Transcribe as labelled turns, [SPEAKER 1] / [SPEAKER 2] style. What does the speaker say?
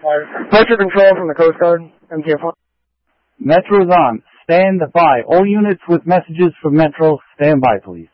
[SPEAKER 1] Pressure control from the Coast Guard, MTF1.
[SPEAKER 2] Metro's on. Stand by. All units with messages for Metro, stand by, please.